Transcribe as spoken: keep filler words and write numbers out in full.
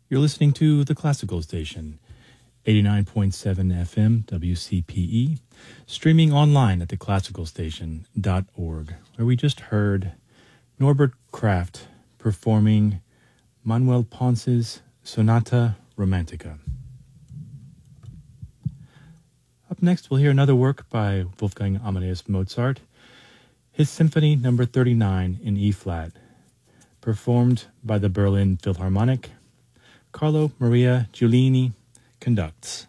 You're listening to the Classical Station, eighty-nine point seven F M W C P E, streaming online at the classical station dot org, where we just heard Norbert Kraft performing Manuel Ponce's Sonata Romantica. Up next, we'll hear another work by Wolfgang Amadeus Mozart, his Symphony Number thirty-nine in E-flat, performed by the Berlin Philharmonic. Carlo Maria Giulini conducts.